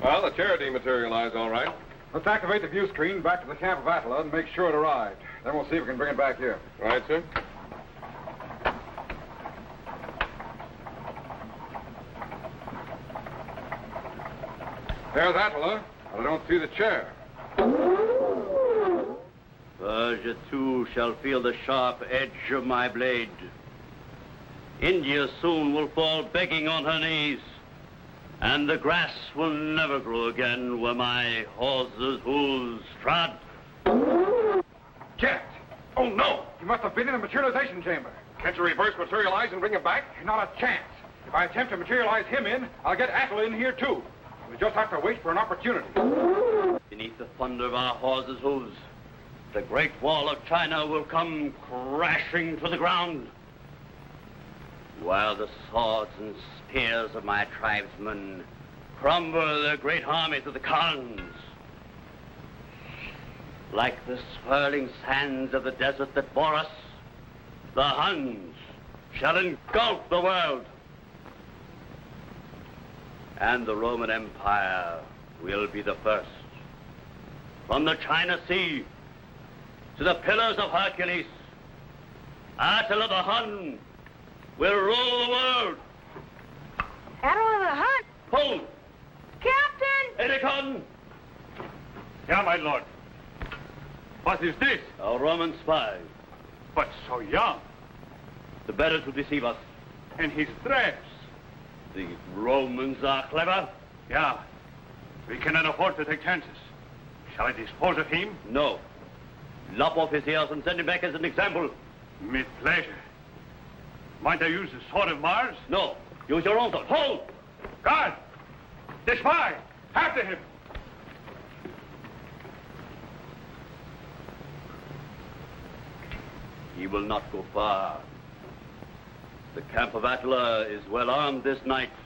Well, the chair dematerialized all right. Let's activate the view screen back to the camp of Attila and make sure it arrived. Then we'll see if we can bring it back here. Right, sir. There's Attila, but I don't see the chair. Persia too shall feel the sharp edge of my blade. India soon will fall begging on her knees, and the grass will never grow again where my horse's hooves trod. Jet! Oh, no! He must have been in the materialization chamber. Can't you reverse materialize and bring him back? Not a chance. If I attempt to materialize him in, I'll get Attila in here, too. We just have to wait for an opportunity. Beneath the thunder of our horses' hooves, the Great Wall of China will come crashing to the ground, while the swords and spears of my tribesmen crumble their great army to the Khans. Like the swirling sands of the desert that bore us, the Huns shall engulf the world. And the Roman Empire will be the first. From the China Sea to the Pillars of Hercules, Attila the Hun will rule the world. Attila the Hun? Pull! Captain! Edicon! Yeah, my lord. What is this? A Roman spy. But so young. The better to deceive us. And his dress. The Romans are clever. Yeah. We cannot afford to take chances. Shall I dispose of him? No. Lop off his ears and send him back as an example. With pleasure. Might I use the sword of Mars? No. Use your own sword. Hold! Guard! The spy! After him! He will not go far. The camp of Attila is well armed this night.